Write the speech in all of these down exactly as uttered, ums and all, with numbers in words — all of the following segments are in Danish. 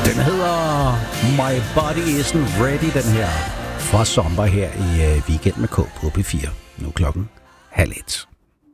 Den hedder My Body Isn't Ready, den her. Fra Sommer her i uh, Weekend med K på P fire. Nu klokken halv et.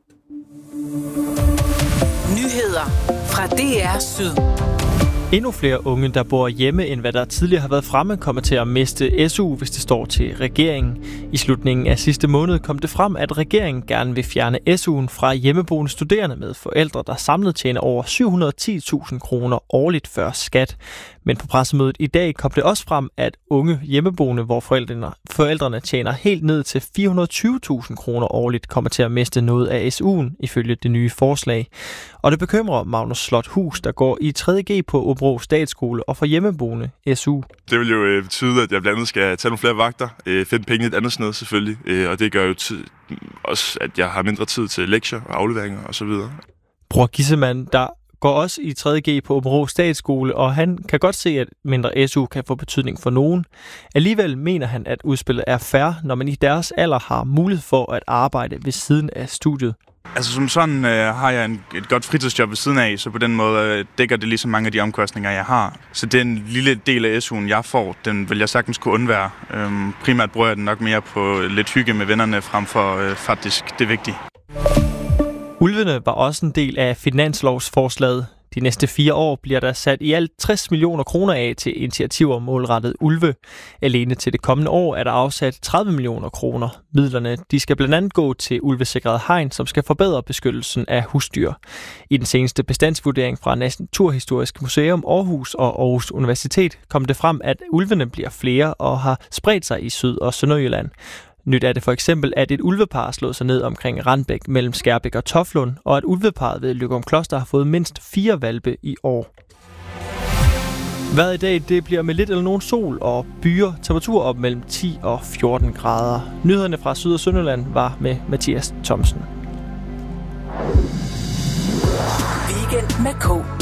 Nyheder fra D R Syd. Endnu flere unge, der bor hjemme, end hvad der tidligere har været fremme, kommer til at miste S U, hvis det står til regeringen. I slutningen af sidste måned kom det frem, at regeringen gerne vil fjerne S U'en fra hjemmeboende studerende med forældre, der samlet tjener over syv hundrede og ti tusind kroner årligt før skat. Men på pressemødet i dag kom det også frem, at unge hjemmeboende, hvor forældrene, forældrene tjener helt ned til fire hundrede og tyve tusind kroner årligt, kommer til at miste noget af S U'en, ifølge det nye forslag. Og det bekymrer Magnus Slothus, der går i tredje G på Åbro Statsskole og for hjemmeboende S U. Det vil jo øh, betyde, at jeg blandt andet skal tage nogle flere vagter, øh, finde penge et andet sted selvfølgelig, øh, og det gør jo tid, også, at jeg har mindre tid til lektier og afleveringer osv. Bror Gissemann, der går også i tredje G på Åbro Statsskole, og han kan godt se, at mindre S U kan få betydning for nogen. Alligevel mener han, at udspillet er fair, når man i deres alder har mulighed for at arbejde ved siden af studiet. Altså som sådan øh, har jeg en, et godt fritidsjob ved siden af, så på den måde øh, dækker det ligesom mange af de omkostninger, jeg har. Så den lille del af S U'en, jeg får, den vil jeg sagtens kunne undvære. Øhm, primært bruger jeg den nok mere på lidt hygge med vennerne, frem for øh, faktisk det vigtige. Ulvene var også en del af finanslovsforslaget. De næste fire år bliver der sat i alt tres millioner kroner af til initiativer målrettet ulve. Alene til det kommende år er der afsat tredive millioner kroner. Midlerne de skal blandt andet gå til ulvesikret hegn, som skal forbedre beskyttelsen af husdyr. I den seneste bestandsvurdering fra Naturhistorisk Museum Aarhus og Aarhus Universitet kom det frem, at ulvene bliver flere og har spredt sig i Syd- og Sønderjylland. Nyt er det for eksempel, at et ulvepar slog sig ned omkring Randbæk mellem Skærbæk og Toflund, og at ulveparret ved Løgumkloster har fået mindst fire hvalpe i år. Vejret i dag det bliver med lidt eller nogen sol og byer, temperatur op mellem ti og fjorten grader. Nyhederne fra Syd- og Sønderjylland var med Mathias Thomsen. Weekend med K.